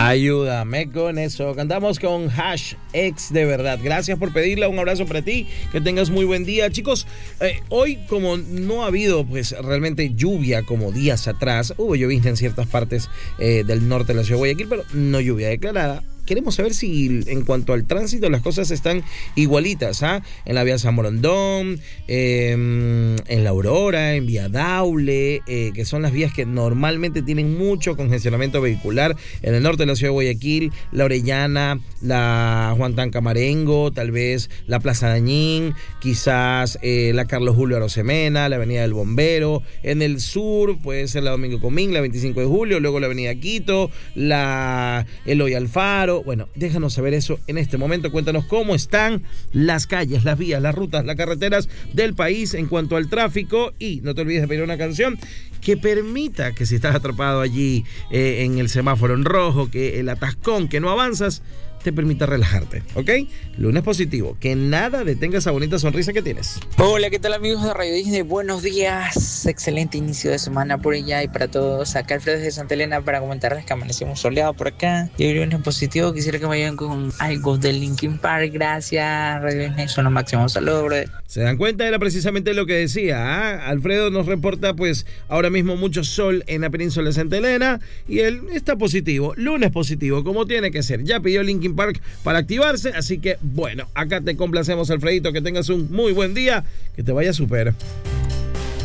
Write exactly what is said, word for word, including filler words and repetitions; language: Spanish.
Ayúdame con eso. Cantamos con Hash Ex de verdad. Gracias por pedirla. Un abrazo para ti. Que tengas muy buen día. Chicos, eh, hoy como no ha habido pues realmente lluvia como días atrás, hubo llovizna en ciertas partes eh, del norte de la ciudad de Guayaquil, pero no lluvia declarada. Queremos saber si en cuanto al tránsito las cosas están igualitas, ¿ah? En la vía San Borondón, eh, en La Aurora, en vía Daule, eh, que son las vías que normalmente tienen mucho congestionamiento vehicular. En el norte de la ciudad de Guayaquil, La Orellana, la Juan Tancamarengo, tal vez la Plaza Dañín, quizás eh, la Carlos Julio Arosemena, la Avenida del Bombero. En el sur puede ser la Domingo Comín, la veinticinco de julio, luego la Avenida Quito, la Eloy Alfaro. Bueno, déjanos saber eso en este momento. Cuéntanos cómo están las calles, las vías, las rutas, las carreteras del país en cuanto al tráfico. Y no te olvides de pedir una canción que permita que si estás atrapado allí eh, en el semáforo en rojo, que el atascón, que no avanzas, te permita relajarte, ¿ok? Lunes positivo, que nada detenga esa bonita sonrisa que tienes. Hola, ¿qué tal amigos de Radio Disney? Buenos días, excelente inicio de semana por allá y para todos. Acá Alfredo de Santa Elena para comentarles que amanecemos soleados por acá. Y hoy lunes positivo, quisiera que me vayan con algo de Linkin Park. Gracias, Radio Disney, son los máximos. Saludos, brother. ¿Se dan cuenta? Era precisamente lo que decía, ¿eh? Alfredo nos reporta pues ahora mismo mucho sol en la península de Santa Elena y él está positivo, lunes positivo, como tiene que ser. Ya pidió Linkin Park para activarse, así que bueno, acá te complacemos, Alfredito, que tengas un muy buen día, que te vaya súper.